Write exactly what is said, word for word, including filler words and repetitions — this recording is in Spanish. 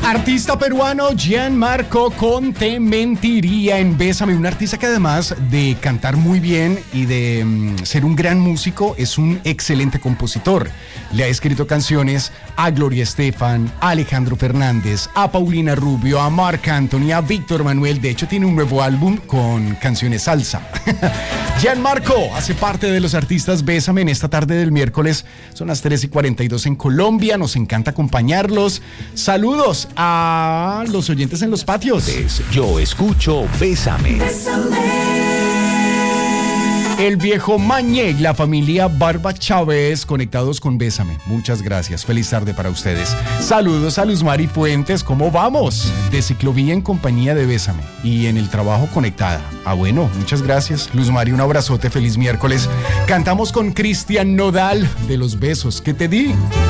Artista peruano Gianmarco Conte mentiría en Bésame, un artista que además de cantar muy bien y de um, ser un gran músico, es un excelente compositor. Le ha escrito canciones a Gloria Estefan, a Alejandro Fernández, a Paulina Rubio, a Marc Anthony, a Víctor Manuel. De hecho, tiene un nuevo álbum con canciones salsa. Gianmarco hace parte de los artistas Bésame en esta tarde del miércoles. Son las tres y cuarenta y dos en Colombia. Nos encanta acompañarlos. Saludos a los oyentes en los patios. Yo escucho Bésame. El viejo Mañé y la familia Barba Chávez conectados con Bésame. Muchas gracias. Feliz tarde para ustedes. Saludos a Luz Mari Fuentes. ¿Cómo vamos? De ciclovía en compañía de Bésame y en el trabajo conectada. Ah, bueno, muchas gracias. Luz Mari, un abrazote. Feliz miércoles. Cantamos con Cristian Nodal de Los Besos que te di.